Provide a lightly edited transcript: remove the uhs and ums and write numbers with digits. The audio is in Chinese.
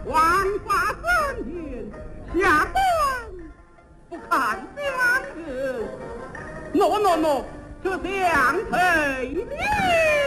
万法生云，下官不看相人。喏，这相陪面。